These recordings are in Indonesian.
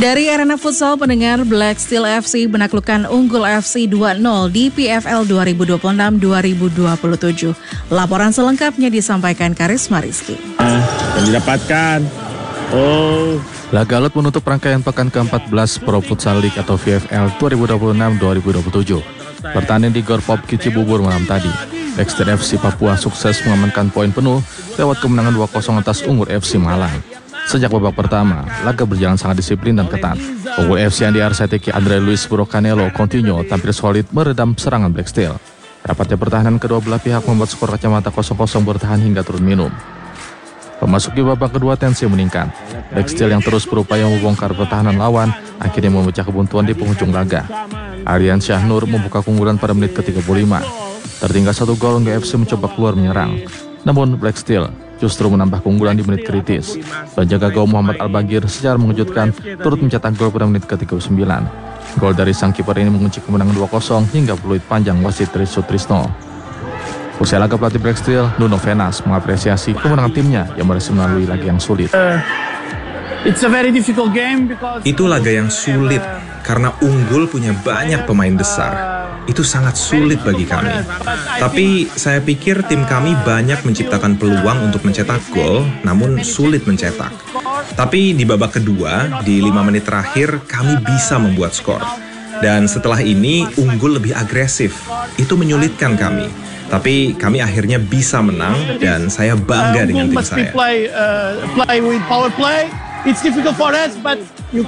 Dari arena futsal, pendengar, Black Steel FC menaklukkan Unggul FC 2-0 di PFL 2026-2027. Laporan selengkapnya disampaikan Karisma Rizky. Yang didapatkan. Laga alot menutup rangkaian pekan ke-14 Pro Futsal League atau VFL 2026-2027. Bertanding di Gor Popki Cibubur malam tadi, Black Steel FC Papua sukses mengamankan poin penuh lewat kemenangan 2-0 atas Unggul FC Malang. Sejak babak pertama, laga berjalan sangat disiplin dan ketat. Unggul FC yang diarsiteki Andre Luis Burocanelo Coutinho tampil solid meredam serangan Black Steel. Rapatnya pertahanan kedua belah pihak membuat skor kacamata 0-0 bertahan hingga turun minum. Memasuki babak kedua, tensi meningkat. Black Steel yang terus berupaya membongkar pertahanan lawan akhirnya memecah kebuntuan di penghujung laga. Aryan Syahnur membuka keunggulan pada menit ke-35. Tertinggal 1 gol, Unggul FC mencoba keluar menyerang. Namun Black Steel justru menambah keunggulan di menit kritis. Penjaga gawang Muhammad Al-Bagir secara mengejutkan turut mencetak gol pada menit ke-39. Gol dari sang kiper ini mengunci kemenangan 2-0 hingga peluit panjang wasit Tri Sutrisno. Usai laga, pelatih Black Steel, Nuno Venas, mengapresiasi kemenangan timnya yang berhasil melalui laga yang sulit. Itu laga yang sulit karena Unggul punya banyak pemain besar. Itu sangat sulit bagi kami. Tapi saya pikir tim kami banyak menciptakan peluang untuk mencetak gol, namun sulit mencetak. Tapi di babak kedua, di 5 menit terakhir, kami bisa membuat skor. Dan setelah ini, Unggul lebih agresif. Itu menyulitkan kami. Tapi kami akhirnya bisa menang dan saya bangga dengan tim saya. It's difficult for us, but we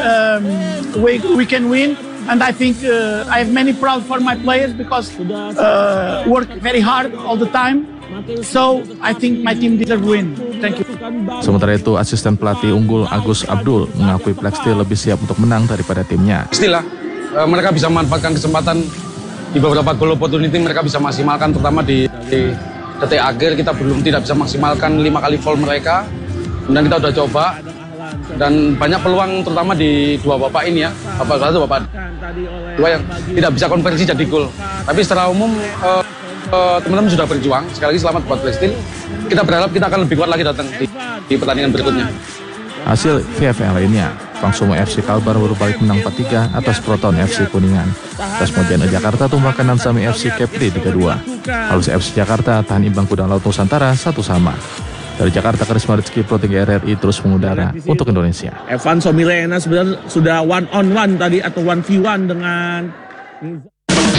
can win. And I think I have many proud for my players because work very hard all the time. So I think my team deserve win. Thank you. Sementara itu, asisten pelatih Unggul Agus Abdul mengakui Black Steel lebih siap untuk menang daripada timnya. Pastilah mereka bisa memanfaatkan kesempatan di beberapa goal opportunity, mereka bisa maksimalkan, terutama di detik akhir kita tidak bisa maksimalkan 5 kali foul mereka. Kemudian kita udah coba dan banyak peluang terutama di 2 babak ini ya, babak 1, babak 2 yang tidak bisa konversi jadi gol. Tapi secara umum teman-teman sudah berjuang. Sekali lagi selamat buat Black Steel. Kita berharap kita akan lebih kuat lagi datang di pertandingan berikutnya. Hasil VFL lainnya, Pangsumo FC Kalbar baru balik menang 4-3 atas Proton FC Kuningan. Tasmodiana Jakarta tumbangkan Nansami FC Kepri 3-2. Halus FC Jakarta tahan imbang Kudang Laut Nusantara 1-1. Dari Jakarta, Karisma Rizky, Pro 3 RRI terus mengudara untuk Indonesia. Evan Somilena sebenarnya sudah 1-on-1 tadi atau 1v1 dengan